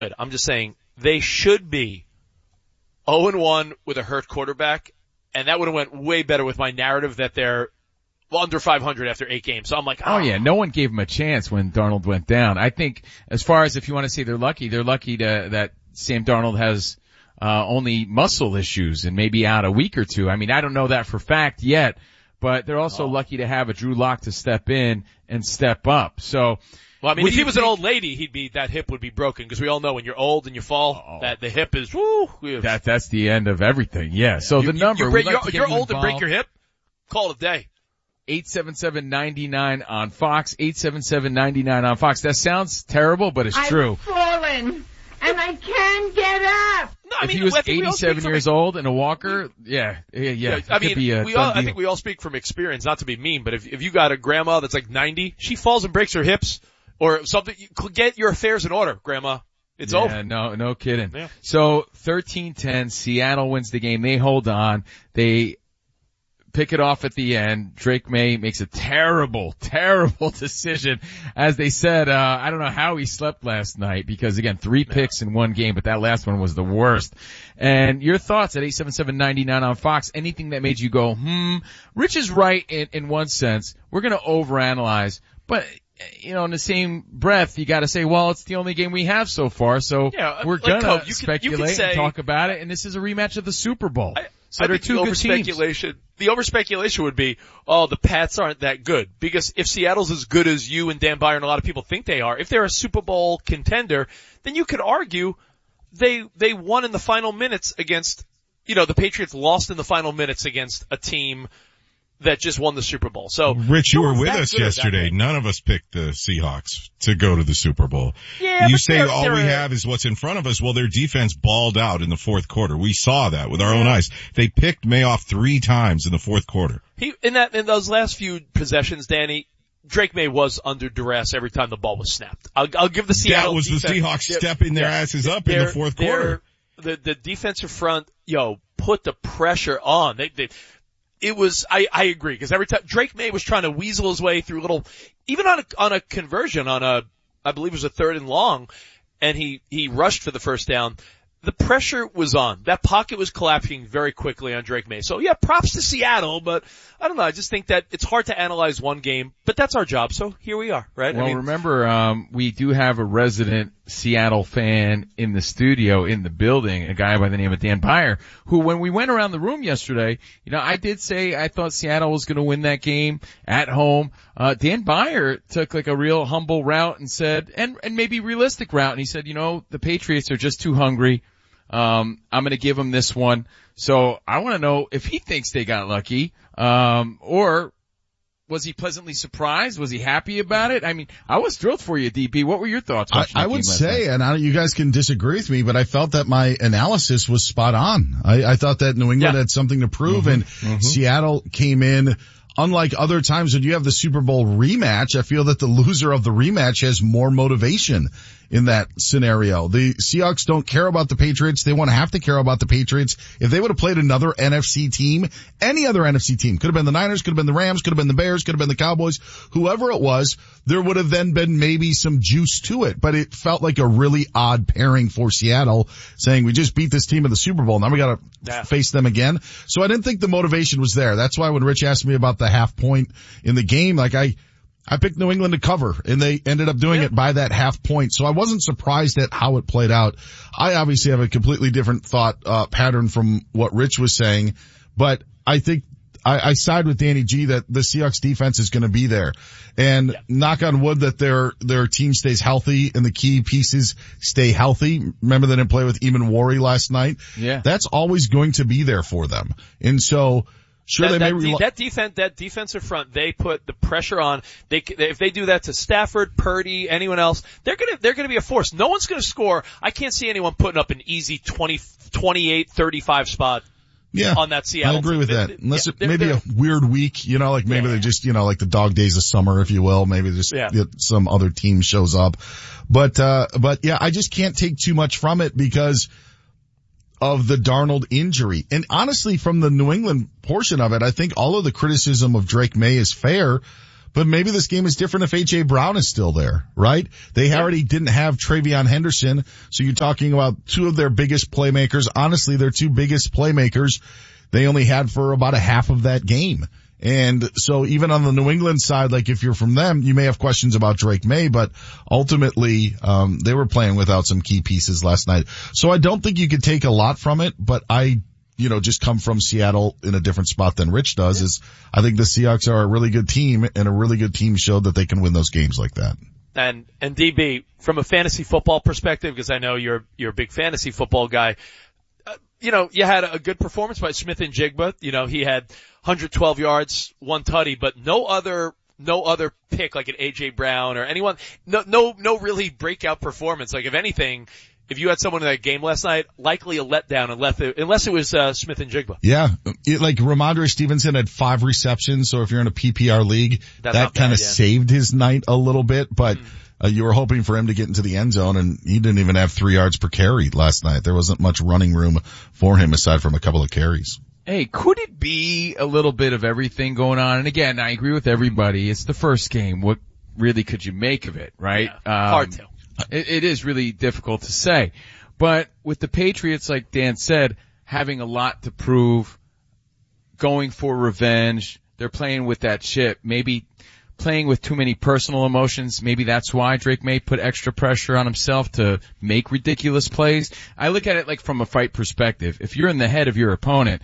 I'm just saying they should be 0-1 with a hurt quarterback, and that would have went way better with my narrative that they're under 500 after 8 games. So I'm like, oh yeah, no one gave him a chance when Darnold went down. I think as far as if you want to say they're lucky that Sam Darnold has only muscle issues and maybe out a week or two. I mean, I don't know that for fact yet, but they're also lucky to have a Drew Lock to step in and step up. So, well, I mean, if he was an old lady, that hip would be broken, because we all know when you're old and you fall, that the hip is, that's the end of everything. Yeah. So the number, you're old and break your hip, call it a day. 877-99 on Fox, 877-99 on Fox. That sounds terrible, but it's true. I've fallen, and I can't get up. No, if he was 87 years old and a walker, yeah. I mean, I think we all speak from experience, not to be mean, but if you got a grandma that's like 90, she falls and breaks her hips or something, get your affairs in order, grandma. It's over. Yeah, no kidding. Yeah. So 13-10, Seattle wins the game. They hold on. They pick it off at the end. Drake May makes a terrible decision. As they said, I don't know how he slept last night, because again, 3 picks in one game, but that last one was the worst. And your thoughts at 877-99 on Fox, anything that made you go, Rich is right in one sense. We're going to overanalyze, but in the same breath, you got to say, well, it's the only game we have so far, so we're going to speculate and talk about it, and this is a rematch of the Super Bowl. So they're two good teams. The over-speculation would be, the Pats aren't that good. Because if Seattle's as good as you and Dan Byer and a lot of people think they are, if they're a Super Bowl contender, then you could argue they won in the final minutes against, the Patriots lost in the final minutes against a team that just won the Super Bowl. So, Rich, you were with us yesterday. None of us picked the Seahawks to go to the Super Bowl. Yeah, you say all we have is what's in front of us. Well, their defense balled out in the fourth quarter. We saw that with our own eyes. They picked Mayoff 3 times in the fourth quarter. In those last few possessions, Danny, Drake May was under duress every time the ball was snapped. I'll give the Seattle That was defense, the Seahawks stepping their asses up in the fourth quarter. The defensive front, put the pressure on. It was, I agree, because every time Drake May was trying to weasel his way through even on a conversion I believe it was a 3rd and long, and he rushed for the first down. The pressure was on. That pocket was collapsing very quickly on Drake May. So yeah, props to Seattle, but I don't know. I just think that it's hard to analyze one game, but that's our job. So here we are, right? Well, remember, we do have a resident Seattle fan in the studio, in the building, a guy by the name of Dan Byer, who when we went around the room yesterday, I did say I thought Seattle was going to win that game at home. Dan Byer took like a real humble route and said, and maybe realistic route. And he said, the Patriots are just too hungry. I'm going to give him this one. So I want to know if he thinks they got lucky, or was he pleasantly surprised? Was he happy about it? I mean, I was thrilled for you, DB. What were your thoughts? I would say, and you guys can disagree with me, but I felt that my analysis was spot on. I thought that New England had something to prove, and Seattle came in. Unlike other times when you have the Super Bowl rematch, I feel that the loser of the rematch has more motivation in that scenario. The Seahawks don't care about the Patriots. They won't have to care about the Patriots. If they would have played another NFC team, any other NFC team, could have been the Niners, could have been the Rams, could have been the Bears, could have been the Cowboys, whoever it was, there would have then been maybe some juice to it. But it felt like a really odd pairing for Seattle, saying we just beat this team in the Super Bowl, now we got to face them again. So I didn't think the motivation was there. That's why when Rich asked me about the half point in the game, like I picked New England to cover, and they ended up doing it by that half point. So I wasn't surprised at how it played out. I obviously have a completely different thought pattern from what Rich was saying, but I think I side with Danny G that the Seahawks defense is going to be there. And knock on wood that their team stays healthy and the key pieces stay healthy. Remember they didn't play with Eamon Warry last night? Yeah. That's always going to be there for them. And so, sure, that defensive front, they put the pressure on. If they do that to Stafford, Purdy, anyone else, they're gonna be a force. No one's gonna score. I can't see anyone putting up an easy 28-35 spot. Yeah, on that Seattle I agree team. with that. Unless maybe a weird week, like maybe they just, like the dog days of summer, if you will. Maybe just some other team shows up. But yeah, I just can't take too much from it because of the Darnold injury. And honestly, from the New England portion of it, I think all of the criticism of Drake May is fair. But maybe this game is different if A.J. Brown is still there, right? They already didn't have Travion Henderson, so you're talking about two of their biggest playmakers. Honestly, their two biggest playmakers they only had for about a half of that game. And so even on the New England side, like if you're from them, you may have questions about Drake May, but ultimately, they were playing without some key pieces last night. So I don't think you could take a lot from it, but just come from Seattle in a different spot than Rich does is I think the Seahawks are a really good team and a really good team showed that they can win those games like that. And DB, from a fantasy football perspective, because I know you're a big fantasy football guy, you had a good performance by Smith-Njigba. He had 112 yards, 1 tutty, but no other pick like an A.J. Brown or anyone. No really breakout performance. Like if anything, if you had someone in that game last night, likely a letdown unless it was Smith-Njigba. Yeah, like Ramondre Stevenson had 5 receptions, so if you're in a PPR league, that kind of saved his night a little bit, but you were hoping for him to get into the end zone, and he didn't even have 3 yards per carry last night. There wasn't much running room for him aside from a couple of carries. Hey, could it be a little bit of everything going on? And again, I agree with everybody. It's the first game. What really could you make of it, right? Yeah, hard to. It is really difficult to say. But with the Patriots, like Dan said, having a lot to prove, going for revenge, they're playing with that chip, maybe playing with too many personal emotions. Maybe that's why Drake May put extra pressure on himself to make ridiculous plays. I look at it like from a fight perspective. If you're in the head of your opponent,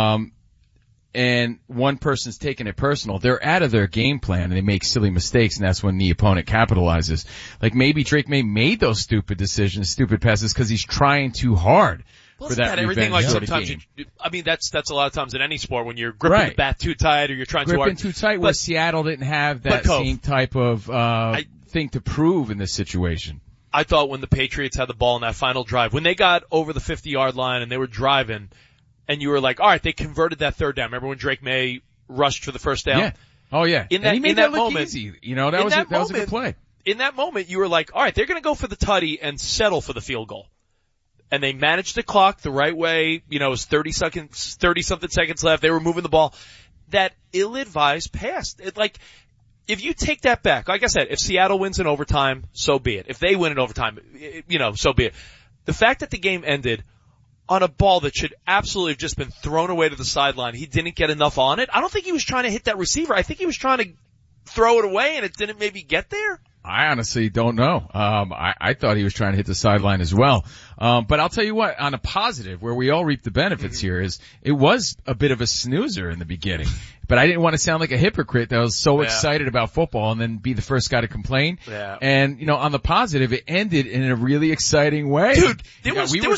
and one person's taking it personal, they're out of their game plan and they make silly mistakes, and that's when the opponent capitalizes. Like maybe Drake May made those stupid decisions, stupid passes, because he's trying too hard. Well, for that everything like sometimes that's a lot of times in any sport when you're gripping the bat too tight or you're trying too hard. Where Seattle didn't have that same type of thing to prove in this situation. I thought when the Patriots had the ball in that final drive, when they got over the 50-yard line and they were driving, and you were like, all right, they converted that third down. Remember when Drake May rushed for the first down? Yeah. Oh yeah. And he made that look moment, easy. That was a good play. In that moment, you were like, all right, they're going to go for the tutty and settle for the field goal. And they managed the clock the right way. It was 30-something seconds left. They were moving the ball. That ill-advised pass. If you take that back, like I said, if Seattle wins in overtime, so be it. If they win in overtime, so be it. The fact that the game ended on a ball that should absolutely have just been thrown away to the sideline, he didn't get enough on it. I don't think he was trying to hit that receiver. I think he was trying to throw it away and it didn't maybe get there. I honestly don't know. I thought he was trying to hit the sideline as well. But I'll tell you what, on a positive, where we all reap the benefits here is it was a bit of a snoozer in the beginning. But I didn't want to sound like a hypocrite that was so excited about football and then be the first guy to complain. Yeah. And, on the positive, it ended in a really exciting way. Dude, there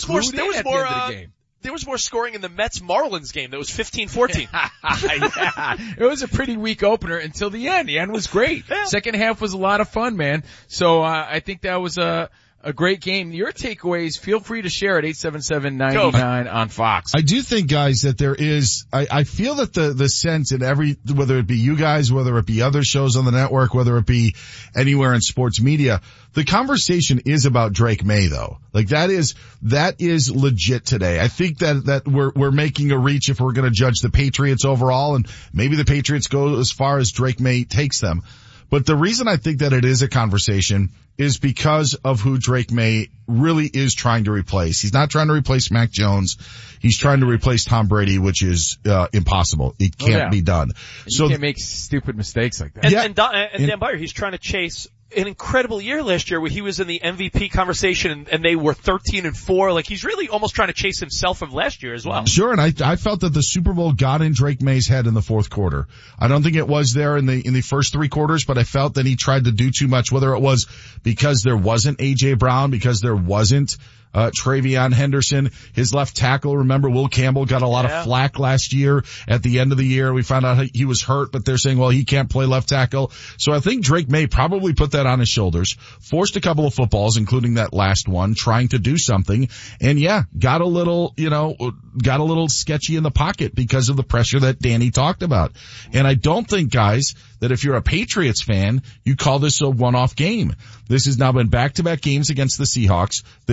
was more scoring in the Mets-Marlins game. That was 15-14. Yeah. It was a pretty weak opener until the end. The end was great. Yeah. Second half was a lot of fun, man. So, I think that was a great game. Your takeaways, feel free to share at 877-99 on Fox. I do think, guys, that there is, I feel that the sense in whether it be you guys, whether it be other shows on the network, whether it be anywhere in sports media, the conversation is about Drake May though. Like that is legit today. I think that we're making a reach if we're going to judge the Patriots overall, and maybe the Patriots go as far as Drake May takes them. But the reason I think that it is a conversation is because of who Drake May really is trying to replace. He's not trying to replace Mac Jones. He's trying to replace Tom Brady, which is impossible. It can't be done. You can't make stupid mistakes like that. And Dan Byer, he's trying to chase an incredible year last year where he was in the MVP conversation and they were 13-4. Like he's really almost trying to chase himself from last year as well. Sure, and I felt that the Super Bowl got in Drake May's head in the fourth quarter. I don't think it was there in the first 3 quarters, but I felt that he tried to do too much, whether it was because there wasn't A.J. Brown, because there wasn't Travion Henderson, his left tackle. Remember, Will Campbell got a lot of flack last year. At the end of the year, we found out he was hurt, but they're saying, well, he can't play left tackle. So I think Drake May probably put that on his shoulders, forced a couple of footballs, including that last one, trying to do something. And got a little sketchy in the pocket because of the pressure that Danny talked about. And I don't think, guys, that if you're a Patriots fan, you call this a one-off game. This has now been back-to-back games against the Seahawks. The game that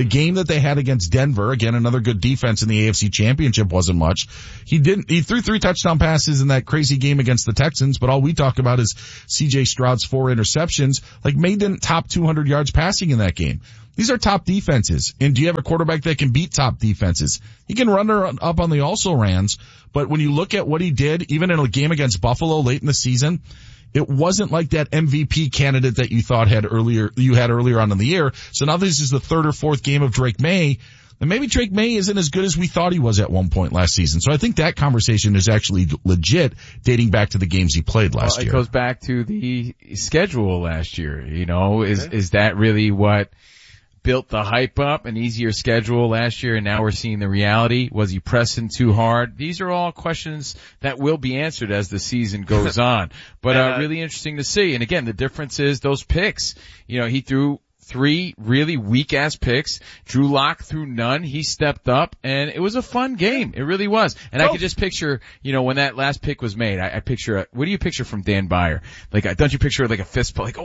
that they had against Denver, again, another good defense in the AFC Championship, wasn't much. He threw 3 touchdown passes in that crazy game against the Texans, but all we talk about is CJ Stroud's 4 interceptions. Like, May didn't top 200 yards passing in that game. These are top defenses. And do you have a quarterback that can beat top defenses? He can run her up on the also-rans, but when you look at what he did, even in a game against Buffalo late in the season, it wasn't like that MVP candidate that you had earlier on in the year. So now this is the 3rd or 4th game of Drake May, and maybe Drake May isn't as good as we thought he was at one point last season. So I think that conversation is actually legit, dating back to the games he played last year. It goes back to the schedule last year. Is that really what built the hype up? An easier schedule last year, and now we're seeing the reality. Was he pressing too hard? These are all questions that will be answered as the season goes on. But really interesting to see. And again, the difference is those picks. He threw 3 really weak-ass picks. Drew Lock threw none. He stepped up, and it was a fun game. It really was. And I could just picture, when that last pick was made, I picture what do you picture from Dan Byer? Don't you picture like a fist pump?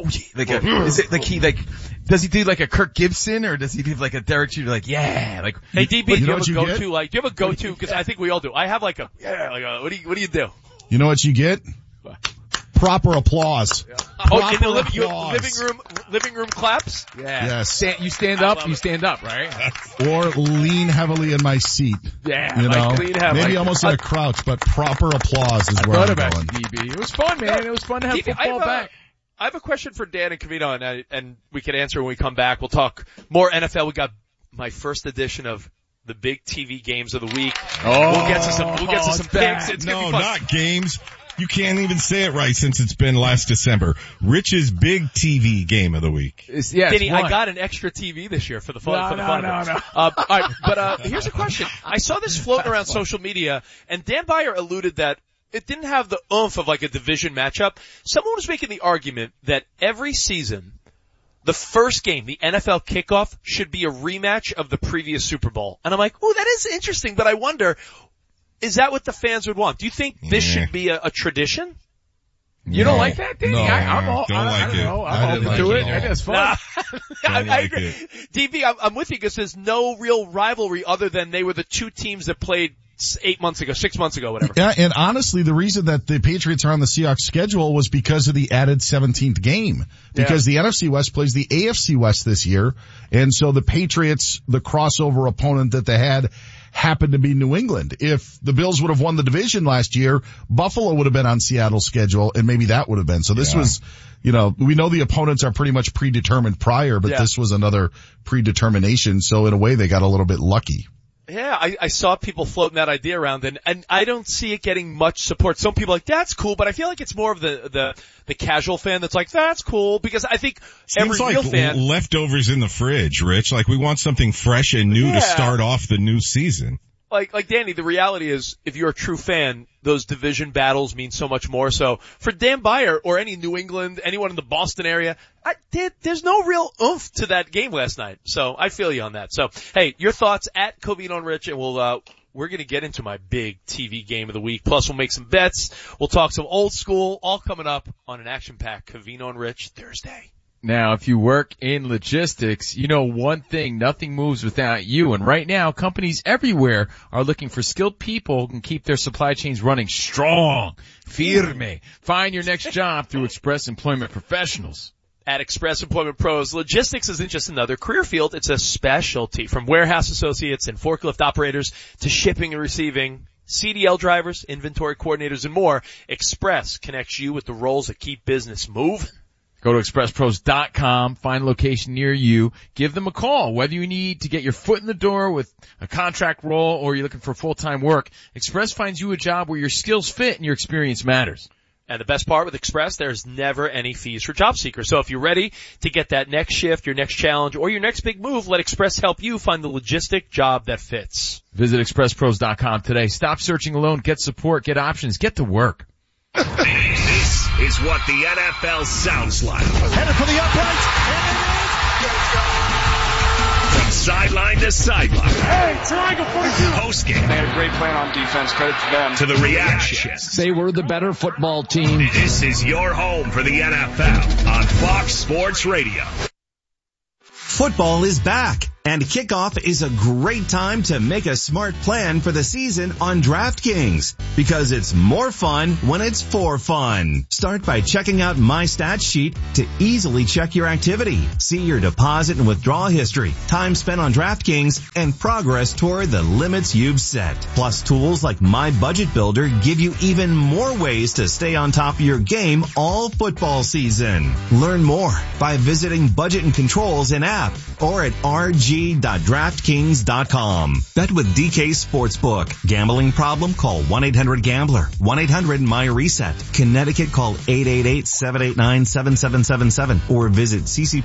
Does he do like a Kirk Gibson, or does he do like a Derek Jeter? Hey, DB, do you have a go-to? Do you have a go-to? Because I think we all do. I have what do you do? You know what you get? Proper applause. In the living room claps? Yeah. Yes. You stand up, right? Or lean heavily in my seat. Yeah. Lean heavily. Maybe almost in a crouch, but proper applause is where I'm going. DB. It was fun, man. It was fun to have football back. I have a question for Dan and Covino, and we can answer when we come back. We'll talk more NFL. We got my first edition of the big TV games of the week. We'll get to some picks. It's gonna be fun. Not games. You can't even say it right since it's been last December. Rich's big TV game of the week. Denny, I got an extra TV this year for the fun. No. All right, but here's a question. I saw this floating around social media, and Dan Byer alluded that it didn't have the oomph of like a division matchup. Someone was making the argument that every season, the first game, the NFL kickoff, should be a rematch of the previous Super Bowl. And I'm like, oh, that is interesting, but I wonder, is that what the fans would want? Do you think this should be a tradition? You don't like that, Danny? No, I'm open to it. It's fun. I agree. DB, I'm with you because there's no real rivalry other than they were the 2 teams that played 6 months ago, whatever. Yeah, and honestly, the reason that the Patriots are on the Seahawks schedule was because of the added 17th game. Because the NFC West plays the AFC West this year, and so the Patriots, the crossover opponent that they had, happened to be New England. If the Bills would have won the division last year, Buffalo would have been on Seattle's schedule, and maybe that would have been. So this was, we know the opponents are pretty much predetermined prior, but this was another predetermination. So in a way, they got a little bit lucky. Yeah, I saw people floating that idea around, and I don't see it getting much support. Some people are like, that's cool, but I feel like it's more of the casual fan that's like, that's cool, because I think every real fan... leftovers in the fridge, Rich. Like, we want something fresh and new to start off the new season. Like Danny, the reality is, if you're a true fan, those division battles mean so much more. So for Dan Byer or any New England, anyone in the Boston area, there's no real oomph to that game last night. So I feel you on that. So hey, your thoughts at Covino and Rich, and we're going to get into my big TV game of the week. Plus we'll make some bets. We'll talk some old school, all coming up on an action-packed Covino and Rich Thursday. Now, if you work in logistics, you know one thing, nothing moves without you. And right now, companies everywhere are looking for skilled people who can keep their supply chains running strong. Firme. Find your next job through Express Employment Professionals. At Express Employment Pros, logistics isn't just another career field, it's a specialty. From warehouse associates and forklift operators to shipping and receiving, CDL drivers, inventory coordinators, and more, Express connects you with the roles that keep business moving. Go to expresspros.com, find a location near you, give them a call. Whether you need to get your foot in the door with a contract role or you're looking for full-time work, Express finds you a job where your skills fit and your experience matters. And the best part with Express, there's never any fees for job seekers. So if you're ready to get that next shift, your next challenge, or your next big move, let Express help you find the logistic job that fits. Visit expresspros.com today. Stop searching alone. Get support. Get options. Get to work. This is what the NFL sounds like. Headed for the uprights. From sideline to sideline. Hey, triangle 42. Postgame. They had a great plan on defense. Credit to them. To the reaction. They were the better football team. This is your home for the NFL on Fox Sports Radio. Football is back, And kickoff is a great time to make a smart plan for the season on DraftKings, because it's more fun when it's for fun. Start by checking out My Stat Sheet to easily check your activity, see your deposit and withdrawal history, time spent on DraftKings, and progress toward the limits you've set. Plus, tools like My Budget Builder give you even more ways to stay on top of your game all football season. Learn more by visiting Budget and Controls in app or at rg.draftkings.com. Bet with DK Sportsbook. Gambling problem? Call 1-800-GAMBLER. 1-800-MY-RESET. Connecticut, call 888-789-7777 or visit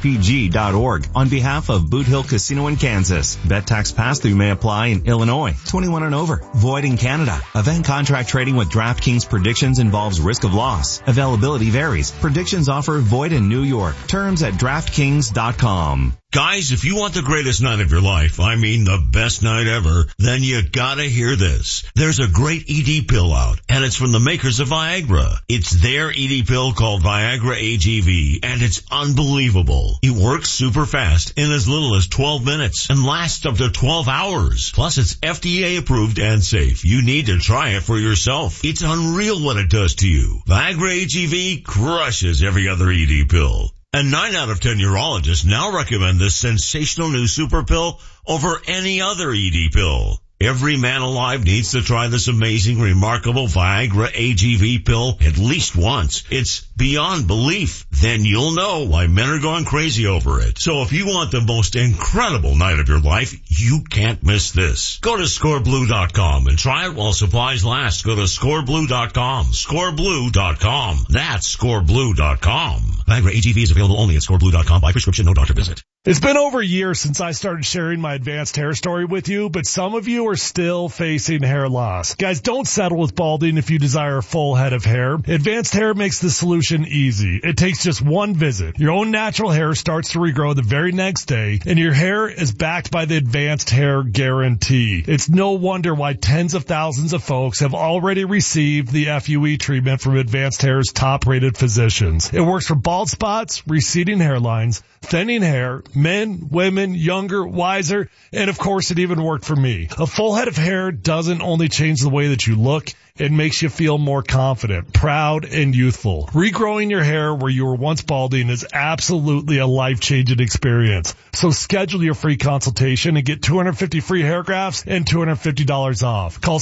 ccpg.org on behalf of Boot Hill Casino in Kansas. Bet tax pass-through may apply in Illinois. 21 and over. Void in Canada. Event contract trading with DraftKings predictions involves risk of loss. Availability varies. Predictions offer void in New York. Terms at DraftKings.com. Guys, if you want the greatest night of your life, I mean the best night ever, then you gotta hear this. There's a great ED pill out, and it's from the makers of Viagra. It's their ED pill called Viagra AGV, and it's unbelievable. It works super fast in as little as 12 minutes and lasts up to 12 hours. Plus, it's FDA approved and safe. You need to try it for yourself. It's unreal what it does to you. Viagra AGV crushes every other ED pill. And 9 out of 10 urologists now recommend this sensational new super pill over any other ED pill. Every man alive needs to try this amazing, remarkable Viagra AGV pill at least once. It's beyond belief. Then you'll know why men are going crazy over it. So if you want the most incredible night of your life, you can't miss this. Go to scoreblue.com and try it while supplies last. Go to scoreblue.com. Scoreblue.com. That's scoreblue.com. Viagra AGV is available only at scoreblue.com by prescription, no doctor visit. It's been over a year since I started sharing my advanced hair story with you, but some of you are still facing hair loss. Guys, don't settle with balding if you desire a full head of hair. Advanced Hair makes the solution easy. It takes just one visit. Your own natural hair starts to regrow the very next day, and your hair is backed by the Advanced Hair Guarantee. It's no wonder why tens of thousands of folks have already received the FUE treatment from Advanced Hair's top-rated physicians. It works for bald spots, receding hairlines, thinning hair, men, women, younger, wiser, and of course it even worked for me. A full head of hair doesn't only change the way that you look, it makes you feel more confident, proud, and youthful. Regrowing your hair where you were once balding is absolutely a life-changing experience. So schedule your free consultation and get 250 free hair grafts and $250 off. Call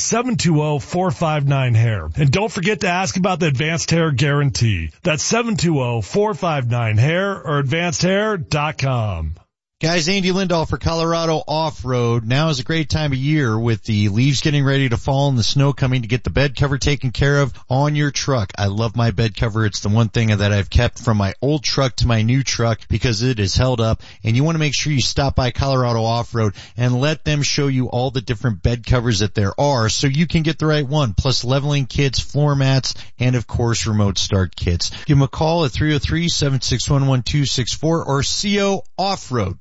720-459-HAIR. And don't forget to ask about the Advanced Hair Guarantee. That's 720-459-HAIR or advancedhair.com. Guys, Andy Lindahl for Colorado Off-Road. Now is a great time of year with the leaves getting ready to fall and the snow coming to get the bed cover taken care of on your truck. I love my bed cover. It's the one thing that I've kept from my old truck to my new truck because it is held up. And you want to make sure you stop by Colorado Off-Road and let them show you all the different bed covers that there are so you can get the right one. Plus leveling kits, floor mats, and of course remote start kits. Give them a call at 303-761-1264 or COOffroad.com.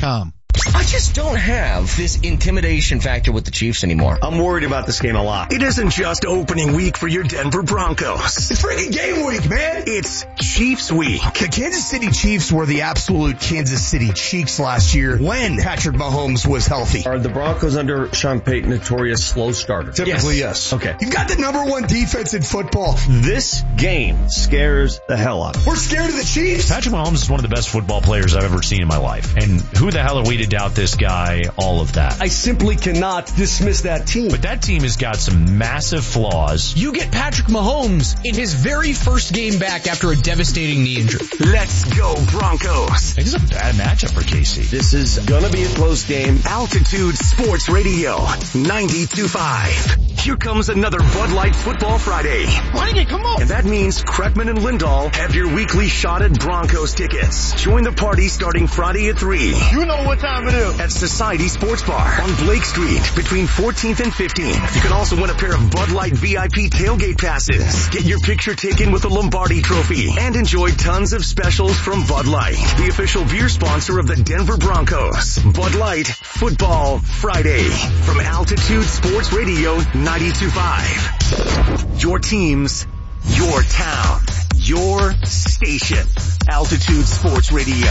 I just don't have this intimidation factor with the Chiefs anymore. I'm worried about this game a lot. It isn't just opening week for your Denver Broncos. It's freaking game week, man. It's Chiefs week. The Kansas City Chiefs were the absolute Kansas City Chiefs last year when Patrick Mahomes was healthy. Are the Broncos under Sean Payton notorious slow starter? Typically, yes. Okay. You've got the number one defense in football. This game scares the hell out of me. We're scared of the Chiefs. Patrick Mahomes is one of the best football players I've ever seen in my life. And who the hell are we to doubt this guy, all of that? I simply cannot dismiss that team. But that team has got some massive flaws. You get Patrick Mahomes in his very first game back after a devastating knee injury. Let's go Broncos. This is a bad matchup for KC. This is gonna be a close game. Altitude Sports Radio 92.5. Here comes another Bud Light Football Friday. Mikey, come on. And that means Kreckman and Lindahl have your weekly shot at Broncos tickets. Join the party starting Friday at 3. You know what time it is. At Society Sports Bar on Blake Street between 14th and 15th. You can also win a pair of Bud Light VIP tailgate passes. Get your picture taken with the Lombardi Trophy and enjoy tons of specials from Bud Light, the official beer sponsor of the Denver Broncos. Bud Light Football Friday from Altitude Sports Radio 92.5. Your teams, your town, your station. Altitude Sports Radio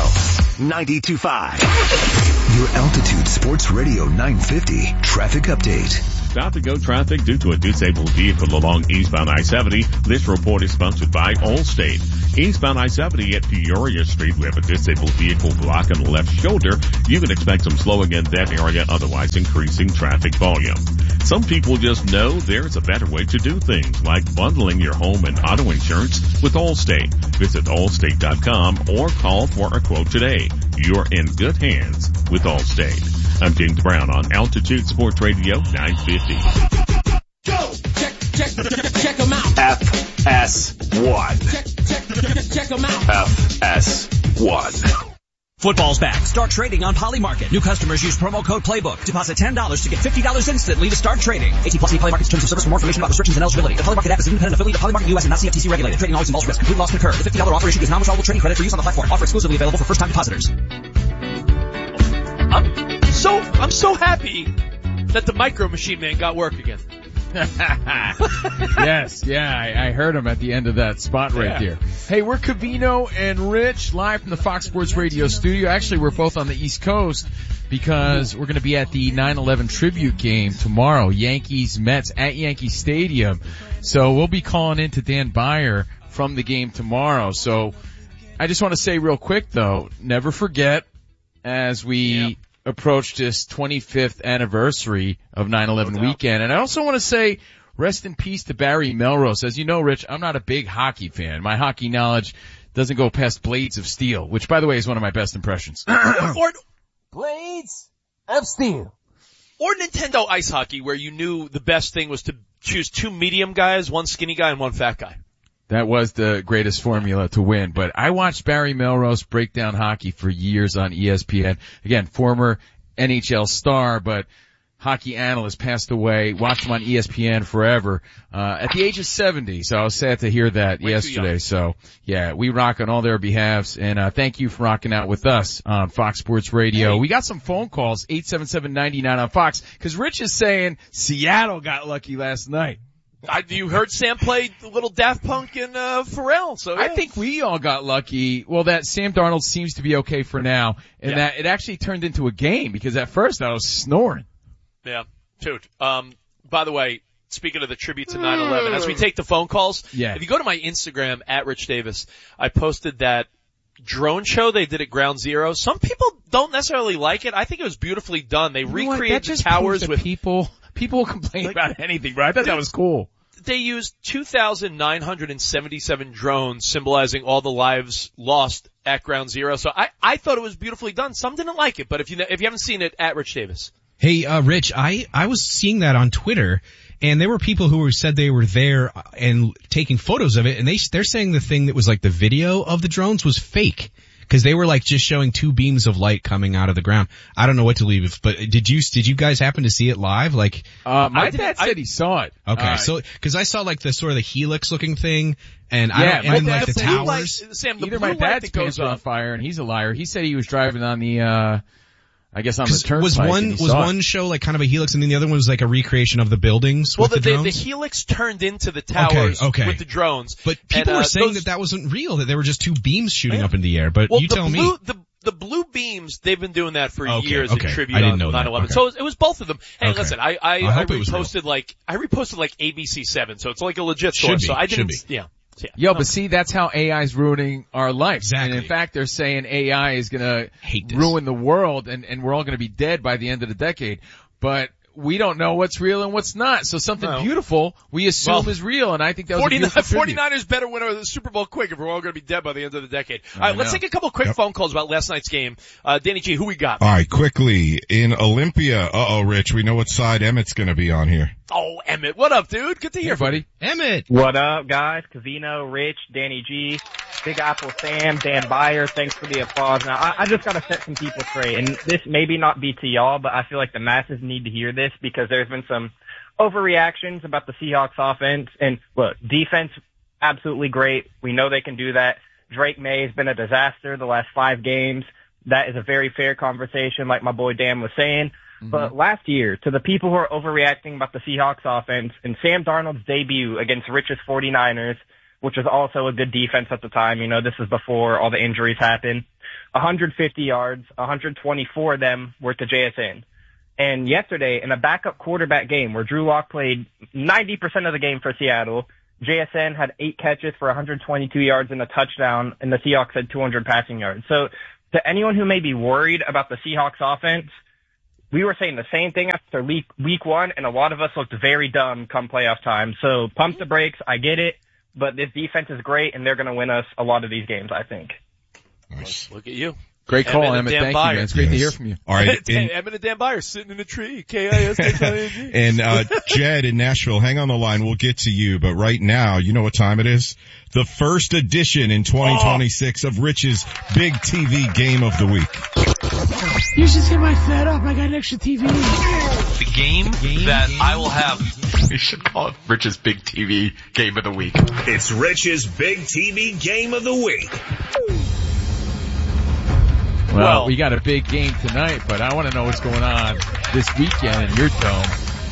92.5. Your Altitude Sports Radio 950 traffic update. Stop and go traffic due to a disabled vehicle along eastbound I-70. This report is sponsored by Allstate. Eastbound I-70 at Peoria Street, we have a disabled vehicle block on the left shoulder. You can expect some slowing in that area, otherwise increasing traffic volume. Some people just know there's a better way to do things, like bundling your home and auto insurance with Allstate. Visit Allstate.com or call for a quote today. You're in good hands with Allstate. I'm James Brown on Altitude Sports Radio 950. Go! Check them out. FS1. Check them out. FS1. Football's back. Start trading on Polymarket. New customers use promo code PLAYBOOK. Deposit $10 to get $50 instantly to start trading. 18+ Polymarket's terms of service. For more information about restrictions and eligibility. The Polymarket app is an independent affiliate of Polymarket US and not CFTC regulated. Trading always involves risk. Complete loss can occur. The $50 offer issued is non-withdrawable trading credit for use on the platform. Offer exclusively available for first-time depositors. I'm so happy that the Micro Machine Man got work again. Yes, yeah, I heard him at the end of that spot right there. Hey, we're Covino and Rich live from the Fox Sports Radio studio. Actually, we're both on the East Coast because we're going to be at the 9/11 tribute game tomorrow, Yankees Mets at Yankee Stadium. So we'll be calling in to Dan Beyer from the game tomorrow. So I just want to say real quick though, never forget as we approach this 25th anniversary of 9/11 weekend. And I also want to say rest in peace to Barry Melrose. As you know, Rich, I'm not a big hockey fan. My hockey knowledge doesn't go past Blades of Steel, which by the way is one of my best impressions. Blades of Steel. Or Nintendo Ice Hockey, where you knew the best thing was to choose two medium guys, one skinny guy and one fat guy. That was the greatest formula to win. But I watched Barry Melrose break down hockey for years on ESPN. Again, former NHL star, but hockey analyst, passed away. Watched him on ESPN forever, at the age of 70. So I was sad to hear that yesterday. So yeah, we rock on all their behalves. And, thank you for rocking out with us on Fox Sports Radio. Hey. We got some phone calls, 877-99 on Fox, cause Rich is saying Seattle got lucky last night. You heard Sam play a little Daft Punk and Pharrell, so yeah. I think we all got lucky. Well, that Sam Darnold seems to be okay for now, and that it actually turned into a game because at first I was snoring. Yeah, dude. By the way, speaking of the tribute to 9/11, as we take the phone calls, if you go to my Instagram at Rich Davis, I posted that drone show they did at Ground Zero. Some people don't necessarily like it. I think it was beautifully done. They recreated the towers with people. People will complain about anything, bro. I thought that was cool. They used 2,977 drones symbolizing all the lives lost at Ground Zero. So I thought it was beautifully done. Some didn't like it, but if you haven't seen it, at Rich Davis. Hey, Rich, I was seeing that on Twitter, and there were people who said they were there and taking photos of it, and they're saying the thing that was like the video of the drones was fake. Cause they were like just showing two beams of light coming out of the ground. I don't know what to leave, but did you guys happen to see it live? Like, my dad said he saw it. Okay. So, cause I saw like the sort of the helix looking thing and the towers. Light, Sam, either my dad's pants were on fire and he's a liar. He said he was driving on the, I guess on the turnpike. Was one show like kind of a helix and then the other one was like a recreation of the buildings? Well, with the helix turned into the towers with the drones. But people were saying that wasn't real, that they were just two beams shooting up in the air. But you tell me. The blue beams, they've been doing that for years in tribute I didn't on know 9/11. Okay. So it was both of them. Hey, listen, I reposted like ABC7, so it's like a legit source. So I didn't, yeah. But see, that's how AI is ruining our life. Exactly. And in fact, they're saying AI is gonna ruin the world and we're all gonna be dead by the end of the decade. But we don't know what's real and what's not. So something beautiful we assume is real, and I think that was a beautiful tribute. 49ers better win the Super Bowl quick if we're all going to be dead by the end of the decade. All right, let's take a couple quick phone calls about last night's game. Danny G, who we got? All right, quickly, in Olympia, Rich, we know what side Emmett's going to be on here. Oh, Emmett, what up, dude? Good to hear from buddy. Emmett. What up, guys? Covino, Rich, Danny G, Big Apple Sam, Dan Beyer, thanks for the applause. Now, I just gotta set some people straight, and this maybe not be to y'all, but I feel like the masses need to hear this because there's been some overreactions about the Seahawks offense. And look, defense, absolutely great. We know they can do that. Drake May has been a disaster the last 5 games. That is a very fair conversation, like my boy Dan was saying. But last year, to the people who are overreacting about the Seahawks offense and Sam Darnold's debut against Rich's 49ers, which was also a good defense at the time. You know, this is before all the injuries happened. 150 yards, 124 of them were to JSN. And yesterday, in a backup quarterback game where Drew Lock played 90% of the game for Seattle, JSN had 8 catches for 122 yards and a touchdown, and the Seahawks had 200 passing yards. So to anyone who may be worried about the Seahawks offense, we were saying the same thing after week 1, and a lot of us looked very dumb come playoff time. So pump the brakes. I get it, but this defense is great, and they're going to win us a lot of these games, I think. Nice. Look at you. Great call, Emmett. Thank you, man. It's great to hear from you. All right. Emmett and Dan Byer sitting in a tree. KISHING. And Jed in Nashville, hang on the line. We'll get to you. But right now, you know what time it is? The first edition in 2026 of Rich's Big TV Game of the Week. You should get my fed up. I got an extra TV. The game that I will have. We should call it Rich's Big TV Game of the Week. It's Rich's Big TV Game of the Week. Well, we got a big game tonight, but I want to know what's going on this weekend in your dome.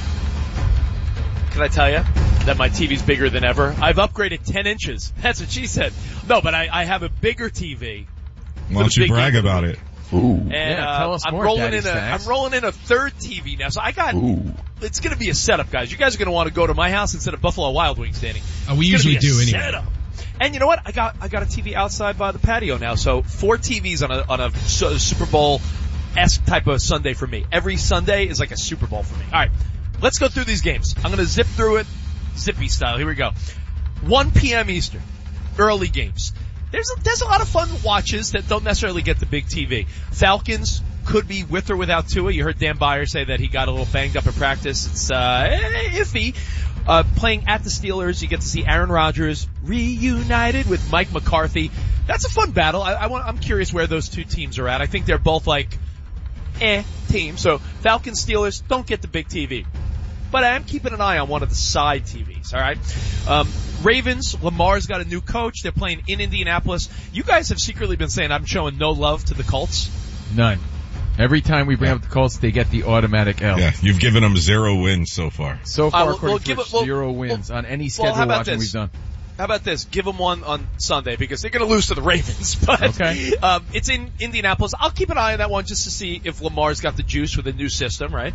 Can I tell you that my TV's bigger than ever? I've upgraded 10 inches. That's what she said. No, but I have a bigger TV. Why don't you brag about it? Ooh. And tell us more, I'm rolling in a third TV now. So I got, it's going to be a setup, guys. You guys are going to want to go to my house instead of Buffalo Wild Wings, Danny. We usually do anyway. Setup. And you know what? I got a TV outside by the patio now. So 4 TVs on a Super Bowl-esque type of Sunday for me. Every Sunday is like a Super Bowl for me. All right. Let's go through these games. I'm going to zip through it, zippy style. Here we go. 1 p.m. Eastern. Early games. There's a lot of fun watches that don't necessarily get the big TV. Falcons could be with or without Tua. You heard Dan Byer say that he got a little banged up in practice. It's iffy. Playing at the Steelers, you get to see Aaron Rodgers reunited with Mike McCarthy. That's a fun battle. I'm curious where those two teams are at. I think they're both like teams. So Falcons, Steelers don't get the big TV. But I am keeping an eye on one of the side TVs, all right? Ravens, Lamar's got a new coach. They're playing in Indianapolis. You guys have secretly been saying I'm showing no love to the Colts. None. Every time we bring up the Colts, they get the automatic L. Yeah, you've given them 0 wins so far. So far, according to 0 wins on any schedule watching we've done. How about this? Give them one on Sunday because they're going to lose to the Ravens. But okay. It's in Indianapolis. I'll keep an eye on that one just to see if Lamar's got the juice with a new system, right?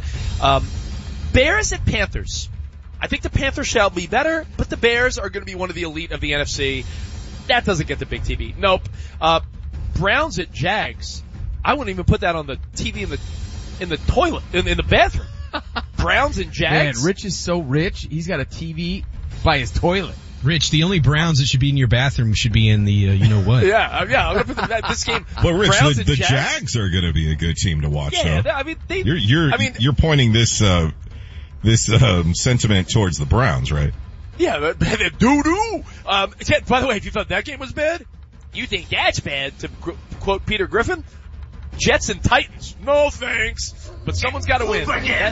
Bears at Panthers. I think the Panthers shall be better, but the Bears are going to be one of the elite of the NFC. That doesn't get the big TV. Nope. Browns at Jags. I wouldn't even put that on the TV in the toilet, in the bathroom. Browns and Jags. Man, Rich is so rich, he's got a TV by his toilet. Rich, the only Browns that should be in your bathroom should be in the, you know what. Yeah, I'm going to put this game. But Rich, Browns the Jags are going to be a good team to watch. Yeah, though. I mean, you're pointing this sentiment towards the Browns, right? Yeah, doo-doo. By the way, if you thought that game was bad, you think that's bad, to quote Peter Griffin? Jets and Titans. No thanks. But someone's got to win.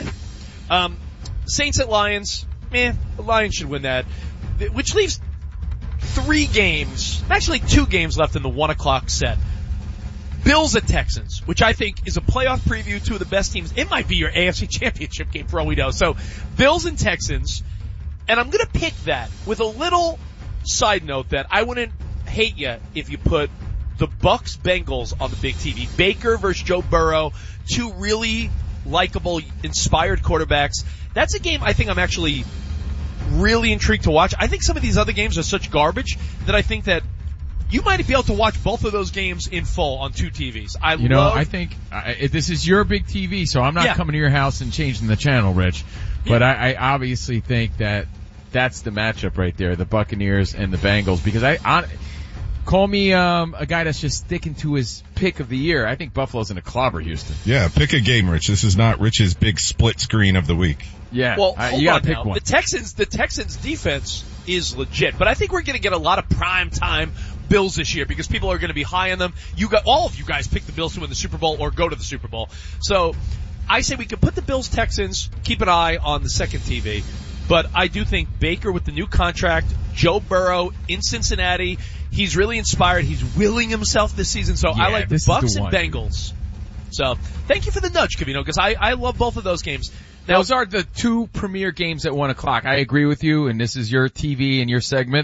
Saints at Lions. The Lions should win that. Which leaves 3 games, actually 2 games left in the 1 o'clock set. Bills at Texans, which I think is a playoff preview, 2 of the best teams. It might be your AFC Championship game for all we know. So, Bills and Texans. And I'm going to pick that with a little side note that I wouldn't hate you if you put the Bucs Bengals on the big TV. Baker versus Joe Burrow, 2 really likable, inspired quarterbacks. That's a game I think I'm actually really intrigued to watch. I think some of these other games are such garbage that I think that you might be able to watch both of those games in full on 2 TVs. I think this is your big TV, so I'm not coming to your house and changing the channel, Rich. But I obviously think that that's the matchup right there, the Buccaneers and the Bengals, because call me a guy that's just sticking to his pick of the year. I think Buffalo's in a clobber Houston. Yeah, pick a game, Rich. This is not Rich's big split screen of the week. Yeah, well, you gotta pick one. The Texans defense is legit, but I think we're going to get a lot of prime time Bills this year because people are going to be high on them. All of you guys pick the Bills to win the Super Bowl or go to the Super Bowl. So I say we can put the Bills Texans, keep an eye on the second TV. But I do think Baker with the new contract, Joe Burrow in Cincinnati, he's really inspired. He's willing himself this season. So I like the Bucs and Bengals. So thank you for the nudge, Covino, because I love both of those games. Now, those are the 2 premier games at 1 o'clock. I agree with you, and this is your TV and your segment.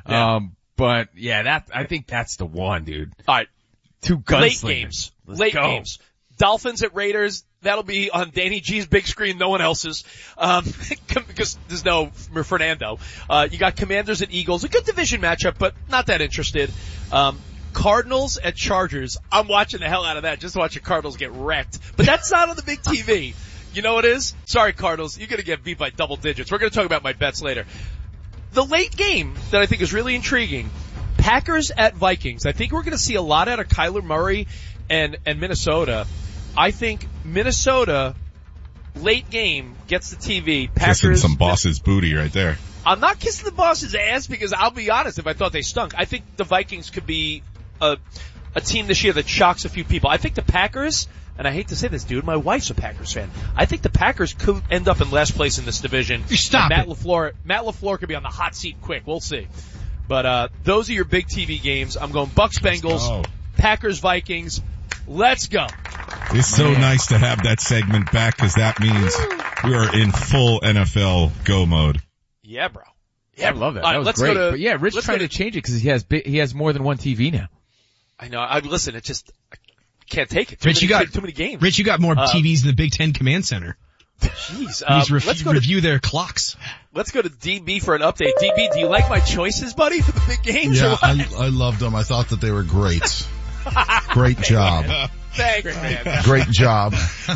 Yeah. But yeah, I think that's the one, dude. All right. 2 Late gunslingers. games. Late go. games. Dolphins at Raiders. That'll be on Danny G's big screen, no one else's. Because there's no Fernando. You got Commanders at Eagles. A good division matchup, but not that interested. Cardinals at Chargers. I'm watching the hell out of that just to watch the Cardinals get wrecked. But that's not on the big TV. You know what it is? Sorry, Cardinals. You're going to get beat by double digits. We're going to talk about my bets later. The late game that I think is really intriguing, Packers at Vikings. I think we're going to see a lot out of Kyler Murray and Minnesota. I think Minnesota, late game, gets the TV. Packers. Kissing some boss's booty right there. I'm not kissing the boss's ass because I'll be honest, if I thought they stunk, I think the Vikings could be a team this year that shocks a few people. I think the Packers, and I hate to say this, dude, my wife's a Packers fan. I think the Packers could end up in last place in this division. Stop Matt LaFleur could be on the hot seat quick. We'll see. But those are your big TV games. I'm going Bucks Bengals, Packers Vikings. Let's go. It's so nice to have that segment back because that means we are in full NFL go mode. Yeah, bro. Yeah, I love that. All That right, was great. But yeah, Rich trying to change it because he has more than one TV now. I know. Listen, it just I can't take it. Rich, you got too many games. Rich, you got more TVs in the Big Ten Command Center. Jeez. Let's review their clocks. Let's go to DB for an update. DB, do you like my choices, buddy, for the big games? Yeah, I loved them. I thought that they were great. Great job. Thanks, man. Great job.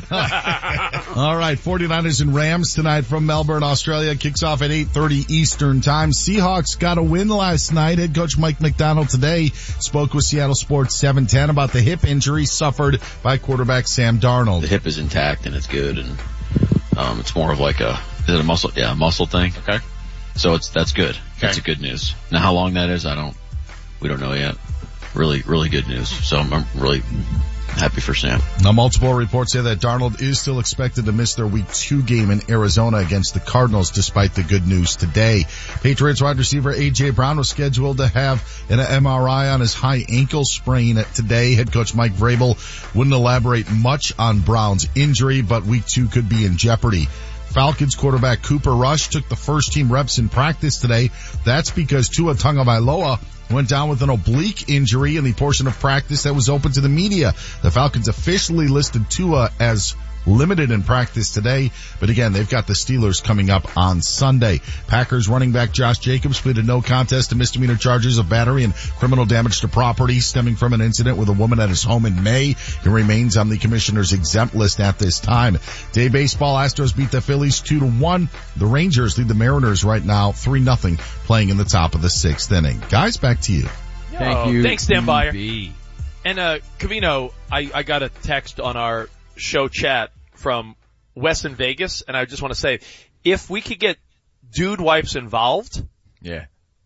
All right, 49ers and Rams tonight from Melbourne, Australia. Kicks off at 8:30 Eastern Time. Seahawks got a win last night. Head coach Mike McDonald today spoke with Seattle Sports 710 about the hip injury suffered by quarterback Sam Darnold. The hip is intact and it's good, and it's more of like is it a muscle? Yeah, a muscle thing. Okay. So that's good. Okay. That's a good news. Now how long that is, we don't know yet. Really, really good news. So I'm really happy for Sam. Now, multiple reports say that Darnold is still expected to miss their Week 2 game in Arizona against the Cardinals, despite the good news today. Patriots wide receiver A.J. Brown was scheduled to have an MRI on his high ankle sprain today. Head coach Mike Vrabel wouldn't elaborate much on Brown's injury, but Week 2 could be in jeopardy. Falcons quarterback Cooper Rush took the first team reps in practice today. That's because Tua Tagovailoa went down with an oblique injury in the portion of practice that was open to the media. The Falcons officially listed Tua as limited in practice today, but again, they've got the Steelers coming up on Sunday. Packers running back Josh Jacobs pleaded no contest to misdemeanor charges of battery and criminal damage to property stemming from an incident with a woman at his home in May. He remains on the commissioner's exempt list at this time. Day baseball, Astros beat the Phillies 2-1. The Rangers lead the Mariners right now 3-0, playing in the top of the 6th inning. Guys, back to you. Thank you. Thanks, Dan Byer. And Covino, I got a text on our show chat from Wes in Vegas, and I just want to say, if we could get dude wipes involved, yeah,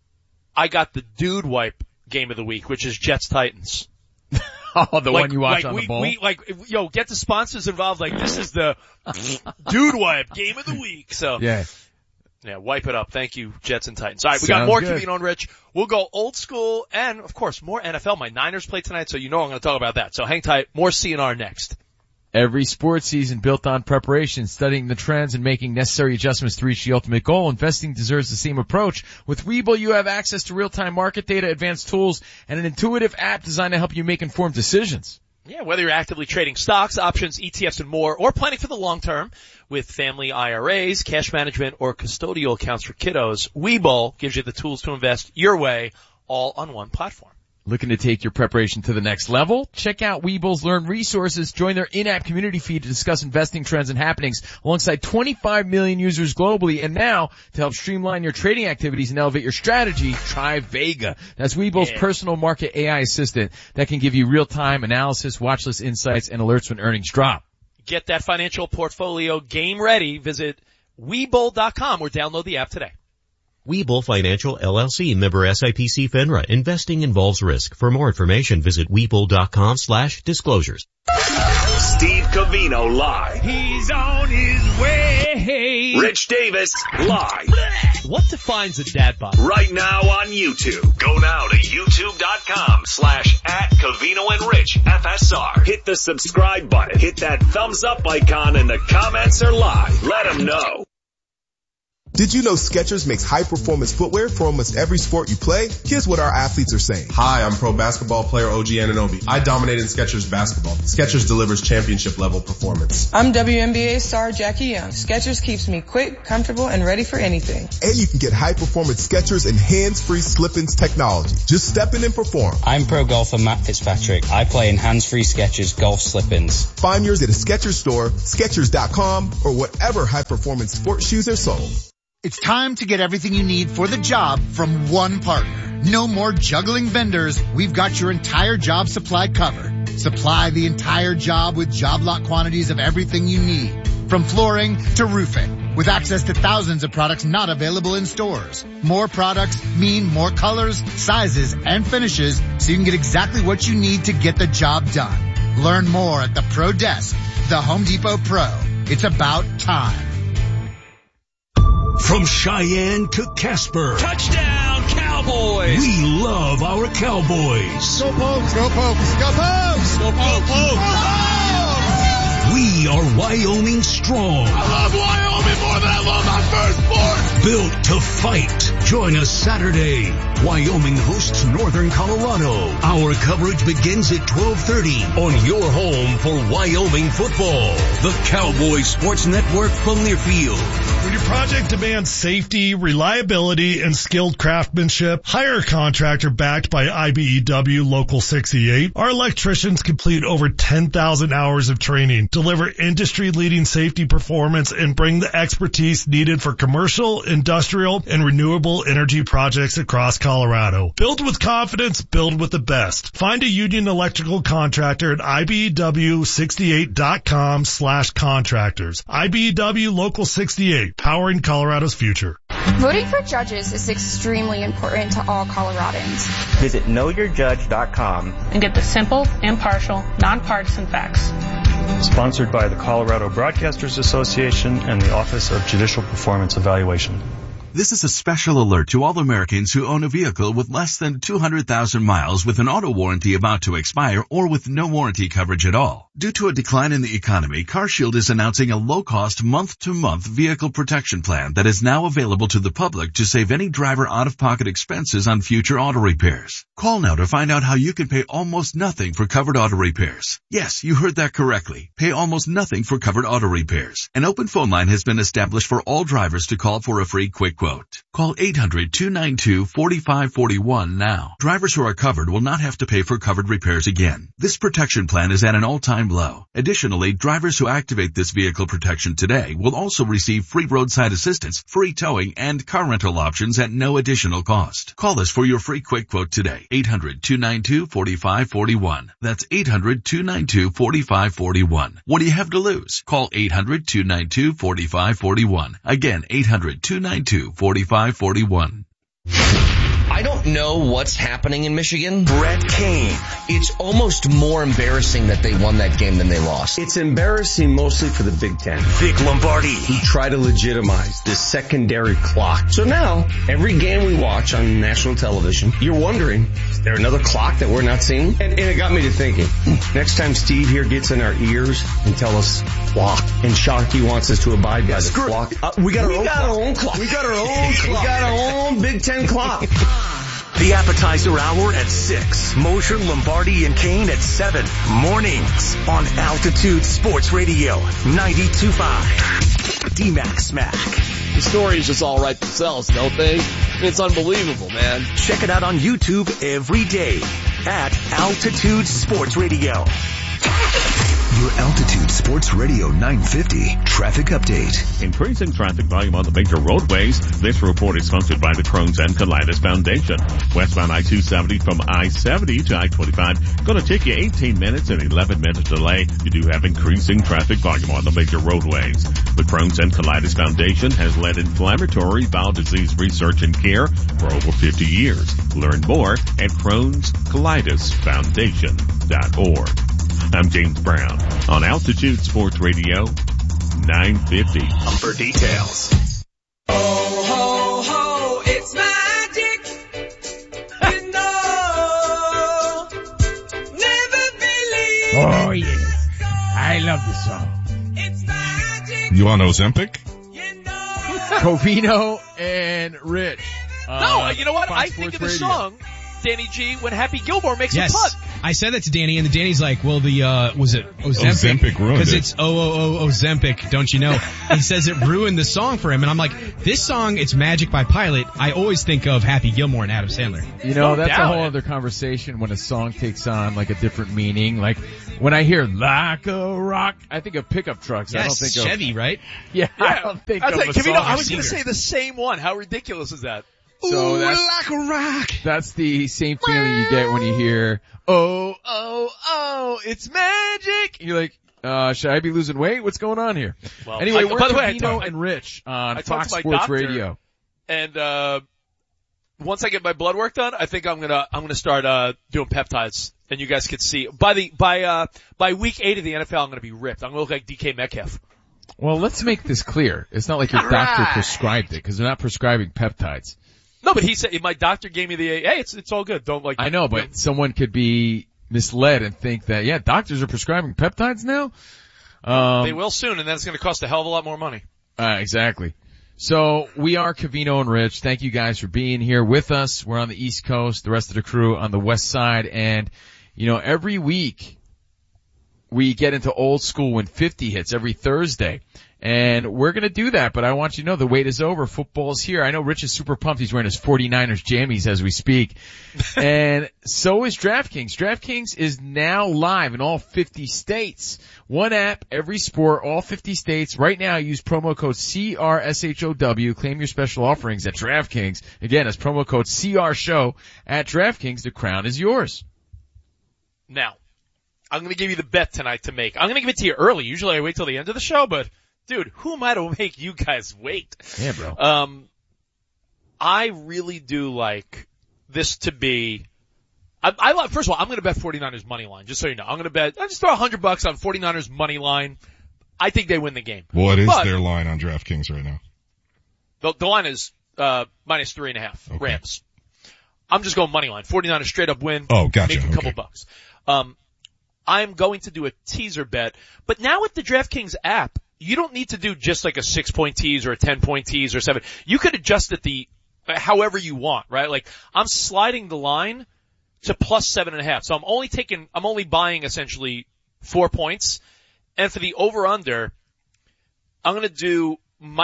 I got the dude wipe game of the week, which is Jets Titans. Oh, the one you watch on the bowl? Get the sponsors involved. Like, this is the dude wipe game of the week. So yeah, wipe it up. Thank you, Jets and Titans. All right, we got more Covino and Rich. We'll go old school and, of course, more NFL. My Niners play tonight, so you know I'm going to talk about that. So hang tight. More CNR next. Every sports season built on preparation, studying the trends, and making necessary adjustments to reach the ultimate goal. Investing deserves the same approach. With Webull, you have access to real-time market data, advanced tools, and an intuitive app designed to help you make informed decisions. Yeah, whether you're actively trading stocks, options, ETFs, and more, or planning for the long term with family IRAs, cash management, or custodial accounts for kiddos, Webull gives you the tools to invest your way, all on one platform. Looking to take your preparation to the next level? Check out Webull's Learn Resources. Join their in-app community feed to discuss investing trends and happenings alongside 25 million users globally. And now, to help streamline your trading activities and elevate your strategy, try Vega. That's Webull's personal market AI assistant that can give you real-time analysis, watch list insights, and alerts when earnings drop. Get that financial portfolio game ready. Visit Webull.com or download the app today. Webull Financial LLC, member SIPC FINRA. Investing involves risk. For more information, visit Webull.com/disclosures. Steve Covino live. He's on his way. Rich Davis live. What defines a dad bod? Right now on YouTube. Go now to youtube.com/@Covino and Rich FSR. Hit the subscribe button. Hit that thumbs up icon and the comments are live. Let them know. Did you know Skechers makes high-performance footwear for almost every sport you play? Here's what our athletes are saying. Hi, I'm pro basketball player OG Anunoby. I dominated in Skechers basketball. Skechers delivers championship-level performance. I'm WNBA star Jackie Young. Skechers keeps me quick, comfortable, and ready for anything. And you can get high-performance Skechers and hands-free slip-ins technology. Just step in and perform. I'm pro golfer Matt Fitzpatrick. I play in hands-free Skechers golf slip-ins. Find yours at a Skechers store, Skechers.com, or whatever high-performance sports shoes are sold. It's time to get everything you need for the job from one partner. No more juggling vendors. We've got your entire job supply covered. Supply the entire job with job lot quantities of everything you need. From flooring to roofing. With access to thousands of products not available in stores. More products mean more colors, sizes, and finishes so you can get exactly what you need to get the job done. Learn more at the Pro Desk, the Home Depot Pro. It's about time. From Cheyenne to Casper. Touchdown, Cowboys! We love our Cowboys. Go Pokes! Go Pokes! Go Pokes! Go Pokes! Go Pokes! We are Wyoming strong. I love Wyoming more than I love my first sport. Built to fight. Join us Saturday. Wyoming hosts Northern Colorado. Our coverage begins at 12:30 on your home for Wyoming football. The Cowboy Sports Network from Learfield. When your project demands safety, reliability, and skilled craftsmanship, hire a contractor backed by IBEW Local 68. Our electricians complete over 10,000 hours of training, deliver industry-leading safety performance, and bring the expertise needed for commercial, industrial, and renewable energy projects across Colorado. Build with confidence, build with the best. Find a union electrical contractor at IBEW68.com/contractors. IBEW Local 68. Powering Colorado's future. Voting for judges is extremely important to all Coloradans. Visit knowyourjudge.com and get the simple, impartial, nonpartisan facts. Sponsored by the Colorado Broadcasters Association and the Office of Judicial Performance Evaluation. This is a special alert to all Americans who own a vehicle with less than 200,000 miles with an auto warranty about to expire or with no warranty coverage at all. Due to a decline in the economy, CarShield is announcing a low-cost month-to-month vehicle protection plan that is now available to the public to save any driver out-of-pocket expenses on future auto repairs. Call now to find out how you can pay almost nothing for covered auto repairs. Yes, you heard that correctly. Pay almost nothing for covered auto repairs. An open phone line has been established for all drivers to call for a free quick quote. Call 800-292-4541 now. Drivers who are covered will not have to pay for covered repairs again. This protection plan is at an all-time low. Additionally, drivers who activate this vehicle protection today will also receive free roadside assistance, free towing, and car rental options at no additional cost. Call us for your free quick quote today. 800-292-4541. That's 800-292-4541. What do you have to lose? Call 800-292-4541. Again, 800-292-4541. I don't know what's happening in Michigan. Brett Kane. It's almost more embarrassing that they won that game than they lost. It's embarrassing mostly for the Big Ten. Vic Lombardi. Who try to legitimize this secondary clock. So now, every game we watch on national television, you're wondering, is there another clock that we're not seeing? And it got me to thinking, next time Steve here gets in our ears and tell us clock, and Sharky wants us to abide by the clock. We got our own clock. We got our own clock. We got our own Big Ten clock. The appetizer hour at 6. Mosher, Lombardi, and Kane at 7. Mornings on Altitude Sports Radio 92.5. D-Mac Smack. The stories just all write themselves, don't they? It's unbelievable, man. Check it out on YouTube every day at Altitude Sports Radio. Your Altitude Sports Radio 950 traffic update. Increasing traffic volume on the major roadways. This report is sponsored by the Crohn's and Colitis Foundation. Westbound I-270 from I-70 to I-25 going to take you 18 minutes and 11 minutes delay. You do have increasing traffic volume on the major roadways. The Crohn's and Colitis Foundation has led inflammatory bowel disease research and care for over 50 years. Learn more at Crohn'sColitisFoundation.org. I'm James Brown on Altitude Sports Radio 950. For details. Ho, ho, ho, it's magic. You know, never believe. Oh, yes. I love this song. You on Ozempic? Covino and Rich. No, you know what? Fox I think of the Radio. song, Danny G, when Happy Gilmore makes a Yes. putt. I said that to Danny, and Danny's like, well, was it Ozempic? Ozempic ruined Because it. it's Ozempic, don't you know? He says it ruined the song for him, and I'm like, this song, it's Magic by Pilot. I always think of Happy Gilmore and Adam Sandler. You know, No that's doubt. a whole other conversation when a song takes on like a different meaning. Like when I hear like a rock, I think of pickup trucks. I don't Yes, think of Chevy, right? Yeah, I don't think of a Kevino, song. I was going to say the same one. How ridiculous is that? So like a rock. that's the same feeling you get when you hear, oh, it's magic. You're like, should I be losing weight? What's going on here? Well, Anyway, we're by the way, I Covino talked- and Rich on I talked Fox to my Sports doctor. Radio. And once I get my blood work done, I think I'm gonna start doing peptides, and you guys can see by week 8 of the NFL, I'm gonna be ripped. I'm gonna look like DK Metcalf. Well, let's make this clear. It's not like your doctor prescribed it because they're not prescribing peptides. No, but he said my doctor gave me the hey, it's all good. Don't like. I know, but someone could be misled and think that, yeah, doctors are prescribing peptides now. They will soon, and then it's going to cost a hell of a lot more money. Exactly. So we are Covino and Rich. Thank you guys for being here with us. We're on the East Coast, the rest of the crew on the West Side, and you know, every week we get into old school when 50 hits every Thursday. And we're going to do that, but I want you to know the wait is over. Football's here. I know Rich is super pumped. He's wearing his 49ers jammies as we speak. And so is DraftKings. DraftKings is now live in all 50 states. One app, every sport, all 50 states. Right now, use promo code CRSHOW. Claim your special offerings at DraftKings. Again, that's promo code CRSHOW at DraftKings. The crown is yours. Now, I'm going to give you the bet tonight to make. I'm going to give it to you early. Usually I wait till the end of the show, but dude, who am I to make you guys wait? Yeah, bro. I really do like this to be, first of all, I'm going to bet 49ers money line, just so you know. I'm going to bet, I just throw $100 on 49ers money line. I think they win the game. What is their line on DraftKings right now? The line is, minus 3.5 Okay. Rams. I'm just going money line. 49ers straight up win. Oh, gotcha. Make a couple Okay. bucks. I'm going to do a teaser bet, but now with the DraftKings app, you don't need to do just like a 6-point tease or a 10-point tease or 7. You could adjust it however you want, right? Like I'm sliding the line to plus 7.5. So I'm only buying essentially 4 points. And for the over under, I'm going to do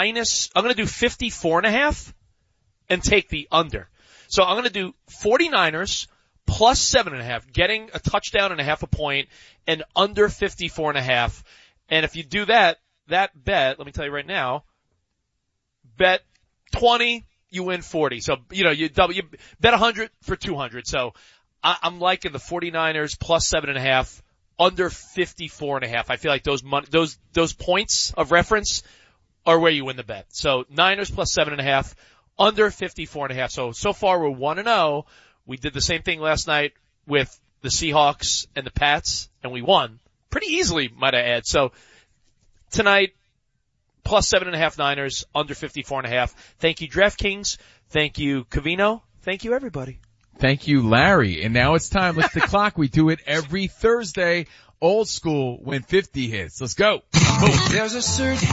54.5 and take the under. So I'm going to do 49ers plus 7.5, getting a touchdown and a half a point and under 54.5. And if you do that bet, let me tell you right now, bet 20, you win 40. So, you bet 100 for 200. So I'm liking the 49ers plus 7.5, under 54.5. I feel like those points of reference are where you win the bet. So Niners plus 7.5, under 54.5. So far we're 1-0. We did the same thing last night with the Seahawks and the Pats, and we won pretty easily, might I add. So tonight, plus 7.5 Niners, under 54.5. Thank you, DraftKings. Thank you, Covino. Thank you, everybody. Thank you, Larry. And now it's time. Let's the clock. We do it every Thursday. Old school when 50 hits. Let's go. There's a certain...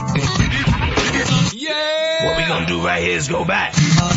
Yeah! What we gonna do right here is go back.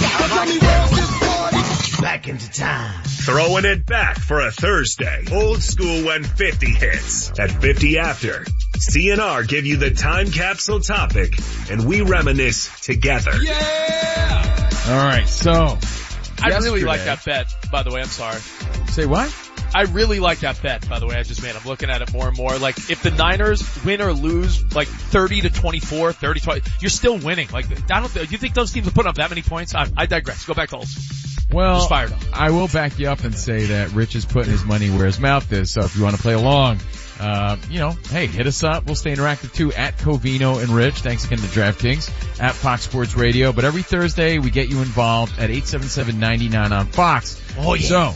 Back into time. Throwing it back for a Thursday. Old school when 50 hits. At 50 after, CNR give you the time capsule topic, and we reminisce together. Yeah! All right, so I really like that bet, by the way. I'm sorry. Say what? I really like that bet, by the way, I just made. I'm looking at it more and more. Like, if the Niners win or lose, like, 30-24, 30-20, you're still winning. Like, do you think those teams are putting up that many points? I digress. Go back to Olsen. Well, Just fired up. I will back you up and say that Rich is putting his money where his mouth is. So if you want to play along, hey, hit us up. We'll stay interactive too at Covino and Rich. Thanks again to DraftKings at Fox Sports Radio. But every Thursday we get you involved at 877-99 on Fox. Oh yeah. So,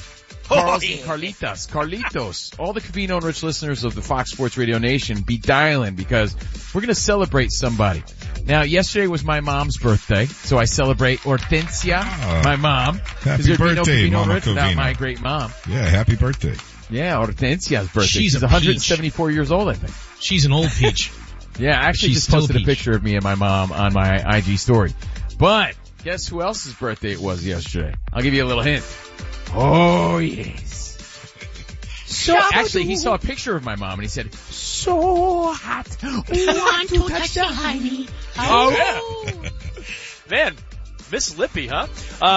Carlitos, all the Covino and Rich listeners of the Fox Sports Radio Nation, be dialing because we're going to celebrate somebody. Now, yesterday was my mom's birthday, so I celebrate Hortensia, my mom. Happy birthday, no Covino Mama Rich without Covino. my great mom. Yeah, happy birthday. Yeah, Hortensia's birthday. She's a 174 years old, I think. She's an old peach. Yeah, I actually just posted a picture of me and my mom on my IG story. But guess who else's birthday it was yesterday? I'll give you a little hint. Oh, yes. So actually, he saw a picture of my mom and he said, so hot. Want to touch the honey. Oh, yeah. Man, Miss Lippy, huh?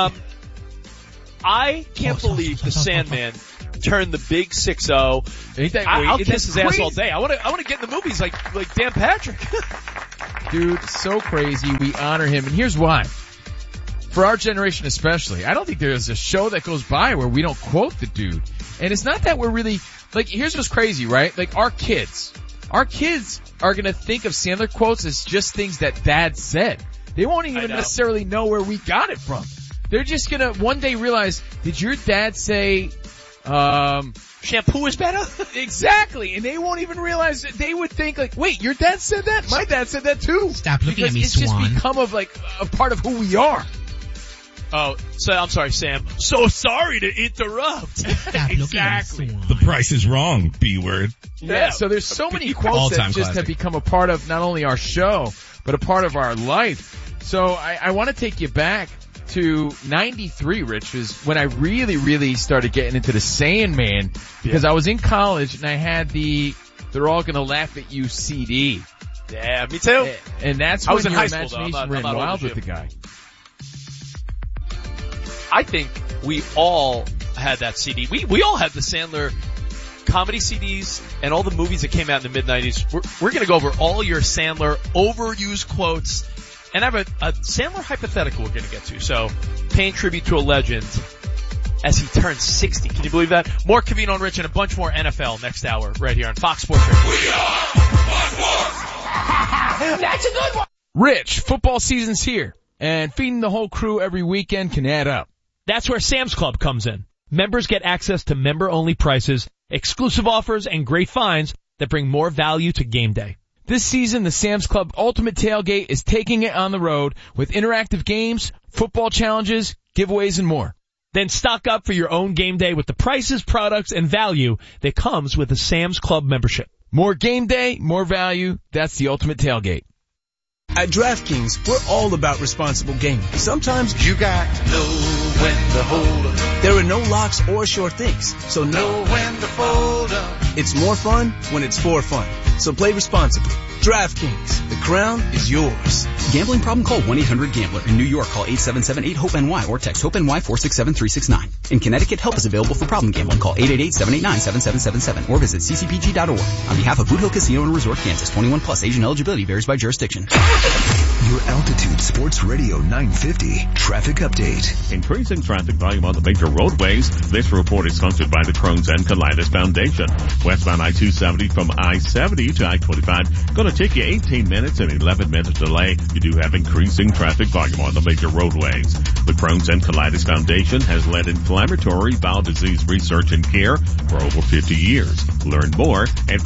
I can't believe the Sandman turned the big 6-0. I'll kiss his ass all day. I want to get in the movies like Dan Patrick. Dude, so crazy. We honor him. And here's why. For our generation especially, I don't think there's a show that goes by where we don't quote the dude. And it's not that we're really, like, here's what's crazy, right? Like, our kids are gonna think of Sandler quotes as just things that Dad said. They won't even necessarily know where we got it from. They're just gonna one day realize, did your dad say, shampoo is better? Exactly. And they won't even realize it. They would think like, wait, your dad said that? My dad said that too. Stop looking at me, Swan. It's just become a part of who we are. Oh, so I'm sorry, Sam. So sorry to interrupt. Exactly. The price is wrong, B-word. Yeah, so there's so many quotes that just have become a part of not only our show, but a part of our life. So I want to take you back to 93, Rich, is when I really, really started getting into the Sandman, because I was in college and I had the They're All Gonna Laugh at You CD. Yeah, me too. And that's when your imagination ran wild with the guy. I think we all had that CD. We all had the Sandler comedy CDs and all the movies that came out in the mid-90s. We're going to go over all your Sandler overused quotes, and I have a Sandler hypothetical we're going to get to. So, paying tribute to a legend as he turns 60. Can you believe that? More Covino and Rich and a bunch more NFL next hour right here on Fox Sports Radio. We are Fox Sports! That's a good one! Rich, football season's here, and feeding the whole crew every weekend can add up. That's where Sam's Club comes in. Members get access to member-only prices, exclusive offers, and great finds that bring more value to game day. This season, the Sam's Club Ultimate Tailgate is taking it on the road with interactive games, football challenges, giveaways, and more. Then stock up for your own game day with the prices, products, and value that comes with a Sam's Club membership. More game day, more value. That's the Ultimate Tailgate. At DraftKings, we're all about responsible gaming. Sometimes you got to know when to hold up. There are no locks or sure things, so know when to fold up. It's more fun when it's for fun. So play responsibly. DraftKings, the crown is yours. Gambling problem? Call 1-800-GAMBLER. In New York, call 877-8-HOPE-NY or text HOPE-NY 467-369. In Connecticut, help is available for problem gambling. Call 888-789-7777 or visit ccpg.org. On behalf of Boot Hill Casino and Resort, Kansas, 21 plus, age and eligibility varies by jurisdiction. Your Altitude Sports Radio 950 traffic update. Increasing traffic volume on the major roadways. This report is sponsored by the Crohn's and Colitis Foundation. Westbound I-270 from I-70 to I-25 going to take you 18 minutes and 11 minutes delay. You do have increasing traffic volume on the major roadways. The Crohn's and Colitis Foundation has led inflammatory bowel disease research and care for over 50 years. Learn more at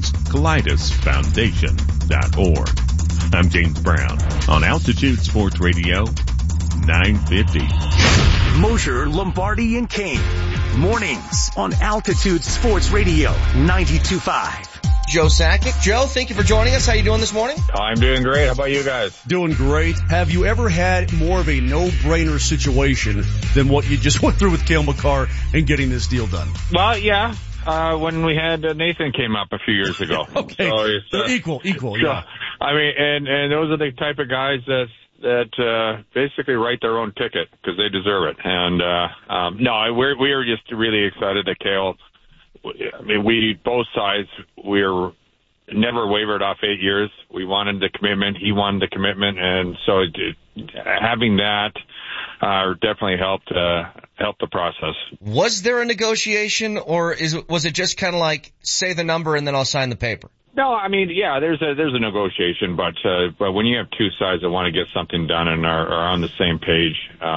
Crohn'sColitisFoundation.org. I'm James Brown on Altitude Sports Radio 950. Mosher, Lombardi, and Kane. Mornings on Altitude Sports Radio 92.5. Joe Sakic. Joe, thank you for joining us. How you doing this morning? I'm doing great. How about you guys? Doing great. Have you ever had more of a no-brainer situation than what you just went through with Cale Makar and getting this deal done? Well, yeah. When we had Nathan came up a few years ago. Okay. So it's, equal, yeah. I mean, and those are the type of guys that basically write their own ticket because they deserve it. And no, we are just really excited that Cale. I mean, both sides, we're never wavered off 8 years. We wanted the commitment. He wanted the commitment. And so having that definitely helped the process. Was there a negotiation, or was it just kind of like, say the number and then I'll sign the paper? No, I mean, yeah, there's a negotiation, but when you have two sides that want to get something done and are on the same page,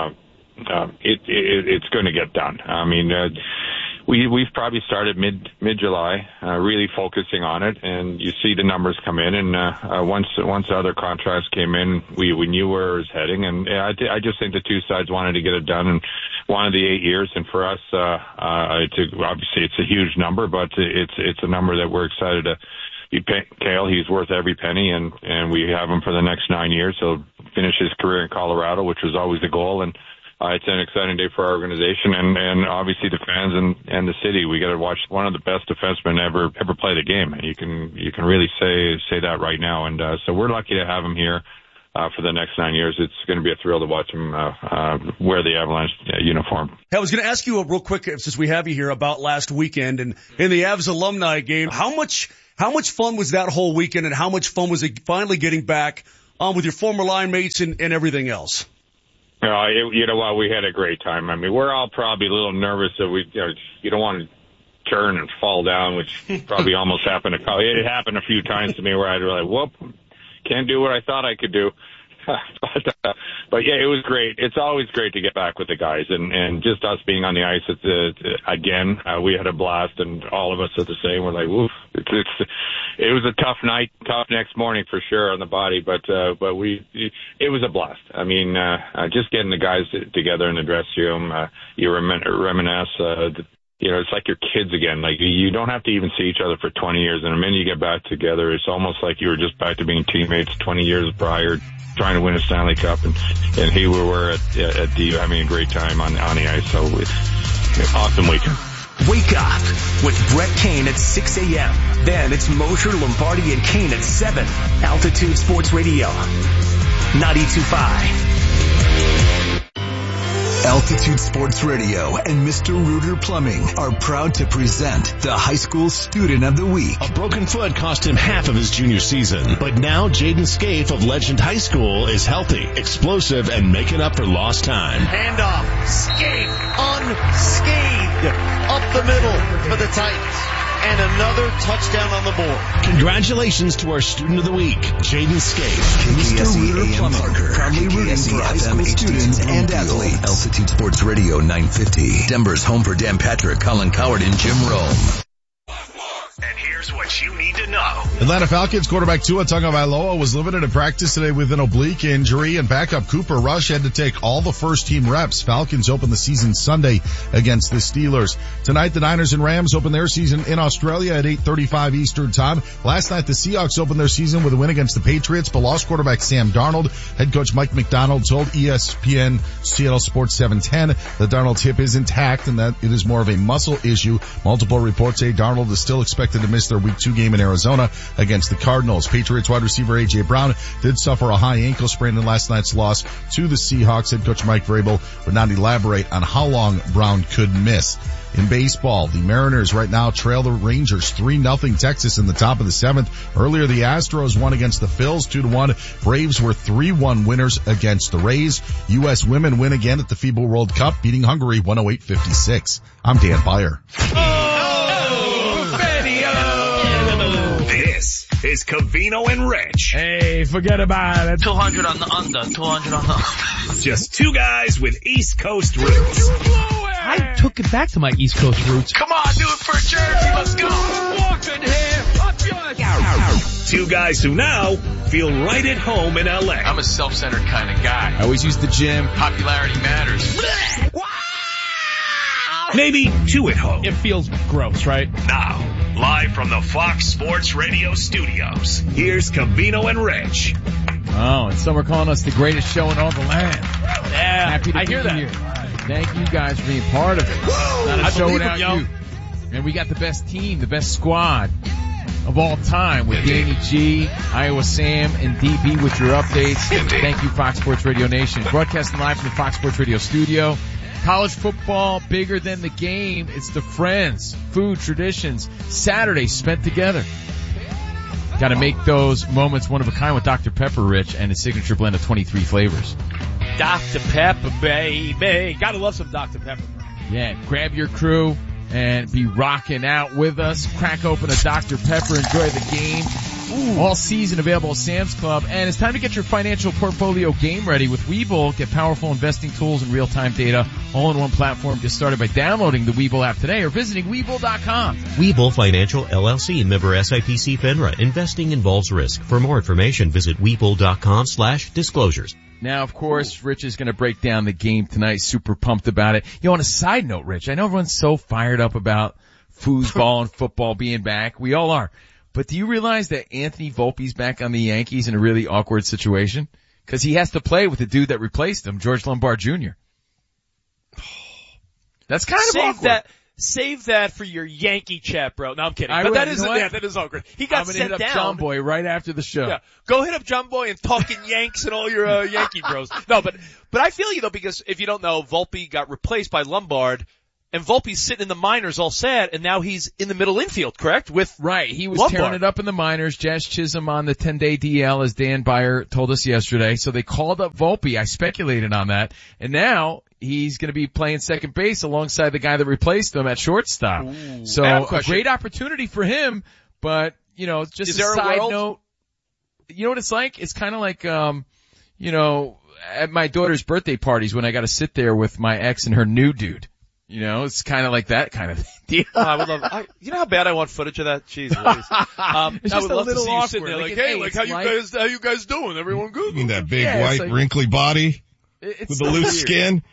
it's going to get done. I mean, we've probably started mid-July, really focusing on it, and you see the numbers come in, and once the other contracts came in, we knew where it was heading, and I just think the two sides wanted to get it done and wanted the 8 years, and for us, obviously it's a huge number, but it's a number that we're excited to Cale, he's worth every penny, and we have him for the next 9 years. He'll finish his career in Colorado, which was always the goal, and it's an exciting day for our organization and obviously the fans and the city. We got to watch one of the best defensemen ever play the game, and you can really say that right now. And so we're lucky to have him here for the next 9 years. It's going to be a thrill to watch him wear the Avalanche uniform. Hey, I was going to ask you real quick, since we have you here, about last weekend and in the Avs alumni game. How much fun was that whole weekend, and how much fun was it finally getting back with your former line mates and everything else? You know what? We had a great time. I mean, we're all probably a little nervous that you don't want to turn and fall down, which probably almost happened. It happened a few times to me where I'd be like, whoop, can't do what I thought I could do. But yeah, it was great. It's always great to get back with the guys, and just us being on the ice. Again, we had a blast, and all of us are the same. We're like, woof. It was a tough night, tough next morning for sure on the body, but it was a blast. I mean, just getting the guys together in the dressing room, you reminisce. It's like your kids again. Like, you don't have to even see each other for 20 years, and the minute you get back together, it's almost like you were just back to being teammates 20 years prior, trying to win a Stanley Cup, and here we were at DU having a great time on the ice. So awesome weekend. Wake up with Brett Kane at 6 a.m. Then it's Mosher, Lombardi, and Kane at 7. Altitude Sports Radio, 92.5. Altitude Sports Radio and Mr. Rooter Plumbing are proud to present the High School Student of the Week. A broken foot cost him half of his junior season, but now Jaden Scaife of Legend High School is healthy, explosive, and making up for lost time. Handoff. Scaife unscathed up the middle for the Titans. And another touchdown on the board. Congratulations to our Student of the Week, Jaden Scaife. Mr. Rooter Plumbing, proudly rooting for high school students and athletes. Altitude Sports Radio 950. Denver's home for Dan Patrick, Colin Coward, and Jim Rome. And here's what you need to know. Atlanta Falcons quarterback Tua Tagovailoa was limited in practice today with an oblique injury, and backup Cooper Rush had to take all the first-team reps. Falcons open the season Sunday against the Steelers. Tonight, the Niners and Rams open their season in Australia at 8:35 Eastern Time. Last night, the Seahawks opened their season with a win against the Patriots, but lost quarterback Sam Darnold. Head coach Mike McDonald told ESPN Seattle Sports 710 that Darnold's hip is intact and that it is more of a muscle issue. Multiple reports say Darnold is still expected to miss their Week 2 game in Arizona against the Cardinals. Patriots wide receiver A.J. Brown did suffer a high ankle sprain in last night's loss to the Seahawks. Head coach Mike Vrabel would not elaborate on how long Brown could miss. In baseball, the Mariners right now trail the Rangers 3-0 Texas in the top of the 7th. Earlier, the Astros won against the Phils 2-1. Braves were 3-1 winners against the Rays. U.S. women win again at the FIBA World Cup, beating Hungary 108-56. I'm Dan Beyer. This is Covino and Rich. Hey, forget about it. 200 on the under, 200 on the under. Just two guys with East Coast roots. I took it back to my East Coast roots. Come on, do it for Jersey. Let's go. Walking here. Up yours. Two guys who now feel right at home in L.A. I'm a self-centered kind of guy. I always use the gym. Popularity matters. Maybe two at home. It feels gross, right? Now, live from the Fox Sports Radio studios, here's Covino and Rich. Oh, and some are calling us the greatest show in all the land. Yeah, Happy to I be hear that. here. Thank you guys for being part of it. Not a show without you. And we got the best team, the best squad of all time with Danny G, Iowa Sam, and DB with your updates. Thank you, Fox Sports Radio Nation. Broadcasting live from the Fox Sports Radio studio. College football, bigger than the game. It's the friends, food, traditions, Saturdays spent together. Got to make those moments one of a kind with Dr. Pepper, Rich, and his signature blend of 23 flavors. Dr. Pepper, baby. Gotta love some Dr. Pepper. Yeah, grab your crew and be rocking out with us. Crack open a Dr. Pepper, enjoy the game. Ooh. All season available at Sam's Club. And it's time to get your financial portfolio game ready with Webull. Get powerful investing tools and real-time data all in one platform. Get started by downloading the Webull app today or visiting Webull.com. Webull Financial LLC, member SIPC FINRA. Investing involves risk. For more information, visit Webull.com/disclosures. Now, of course, Rich is going to break down the game tonight. Super pumped about it. On a side note, Rich, I know everyone's so fired up about foosball and football being back. We all are. But do you realize that Anthony Volpe's back on the Yankees in a really awkward situation? Cause he has to play with the dude that replaced him, George Lombard Jr. That's kind of awkward. Save that for your Yankee chat, bro. No, I'm kidding. I But will. that You is, know what? yeah, that is awkward. He got I'm gonna sent hit up down. John Boy right after the show. Yeah. Go hit up John Boy and talking Yanks and all your, Yankee bros. No, but I feel you though, because if you don't know, Volpe got replaced by Lombard, and Volpe's sitting in the minors all sad, and now he's in the middle infield, correct? Right. He was Lombard. tearing it up in the minors. Jazz Chisholm on the 10-day DL, as Dan Byer told us yesterday. So they called up Volpe. I speculated on that. And now he's going to be playing second base alongside the guy that replaced him at shortstop. Ooh. So I have a a question. great opportunity for him, but, you know, just Is a there a side world? note. You know what it's like? It's kind of like, you know, at my daughter's birthday parties when I got to sit there with my ex and her new dude. You know, it's kind of like that kind of deal. I would love. You know how bad I want footage of that? Jeez, Louise. It's I just would a love to little see you sitting awkward. there like, Like, hey, hey, like it's how you guys doing? Everyone good? You mean that big Yeah, white like, wrinkly body it's with the so loose weird. skin?